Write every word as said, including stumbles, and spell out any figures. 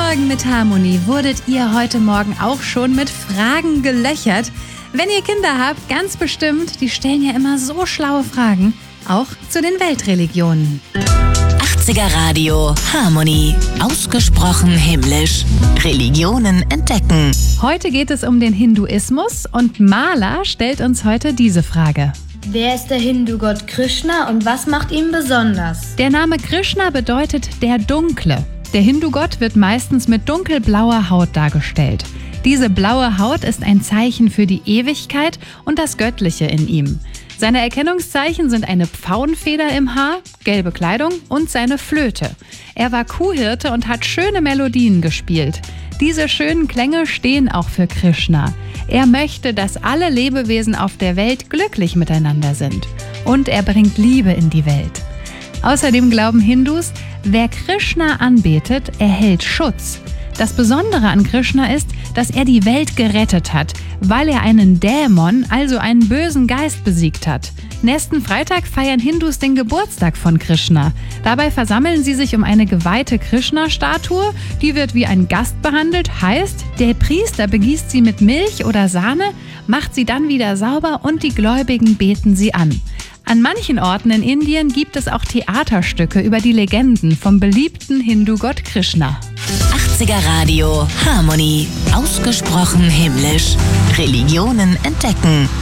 Morgen mit Harmonie. Wurdet ihr heute Morgen auch schon mit Fragen gelöchert? Wenn ihr Kinder habt, ganz bestimmt, die stellen ja immer so schlaue Fragen, auch zu den Weltreligionen. achtziger Radio Harmonie. Ausgesprochen himmlisch. Religionen entdecken. Heute geht es um den Hinduismus und Mala stellt uns heute diese Frage. Wer ist der Hindu-Gott Krishna und was macht ihn besonders? Der Name Krishna bedeutet der Dunkle. Der Hindu-Gott wird meistens mit dunkelblauer Haut dargestellt. Diese blaue Haut ist ein Zeichen für die Ewigkeit und das Göttliche in ihm. Seine Erkennungszeichen sind eine Pfauenfeder im Haar, gelbe Kleidung und seine Flöte. Er war Kuhhirte und hat schöne Melodien gespielt. Diese schönen Klänge stehen auch für Krishna. Er möchte, dass alle Lebewesen auf der Welt glücklich miteinander sind. Und er bringt Liebe in die Welt. Außerdem glauben Hindus, wer Krishna anbetet, erhält Schutz. Das Besondere an Krishna ist, dass er die Welt gerettet hat, weil er einen Dämon, also einen bösen Geist, besiegt hat. Nächsten Freitag feiern Hindus den Geburtstag von Krishna. Dabei versammeln sie sich um eine geweihte Krishna-Statue. Die wird wie ein Gast behandelt, heißt, der Priester begießt sie mit Milch oder Sahne, macht sie dann wieder sauber und die Gläubigen beten sie an. An manchen Orten in Indien gibt es auch Theaterstücke über die Legenden vom beliebten Hindu-Gott Krishna. achtziger Radio Harmonie. Ausgesprochen himmlisch. Religionen entdecken.